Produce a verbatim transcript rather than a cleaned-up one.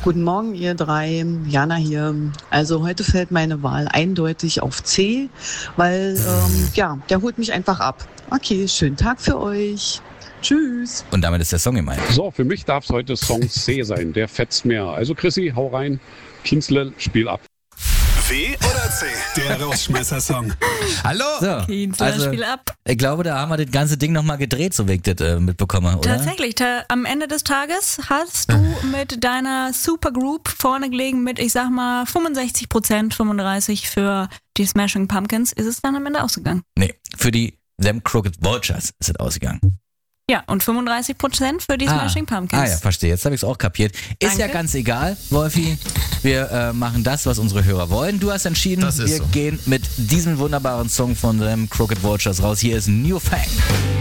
Guten Morgen, ihr drei. Jana hier. Also heute fällt meine Wahl eindeutig auf C, weil, ähm, ja, der holt mich einfach ab. Okay, schönen Tag für euch. Tschüss. Und damit ist der Song gemeint. So, für mich darf es heute Song C sein. Der fetzt mehr. Also Chrissy, hau rein. Kienzle, spiel ab. W oder C? Der Rausschmeißer-Song. Hallo! So, Kienzler, also, Spiel ab. ich glaube, da haben wir das ganze Ding nochmal gedreht, so wie ich das äh, mitbekomme, oder? Tatsächlich, ta- am Ende des Tages hast du mit deiner Supergroup vorne gelegen mit, ich sag mal, fünfundsechzig Prozent, fünfunddreißig für die Smashing Pumpkins. Ist es dann am Ende ausgegangen? Nee, für die Them Crooked Vultures ist es ausgegangen. Ja, und fünfunddreißig Prozent für die Ah. Smashing Pumpkins. Ah ja, verstehe. Jetzt habe ich es auch kapiert. Ist Danke. ja ganz egal, Wolfi. Wir äh, machen das, was unsere Hörer wollen. Du hast entschieden, Das ist wir so. gehen mit diesem wunderbaren Song von Them Crooked Vultures raus. Hier ist New Fang.